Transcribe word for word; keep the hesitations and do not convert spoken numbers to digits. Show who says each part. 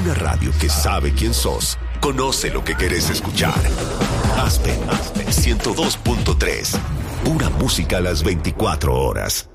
Speaker 1: Una radio que sabe quién sos, conoce lo que querés escuchar. Aspen ciento dos punto tres. Pura música a las veinticuatro horas.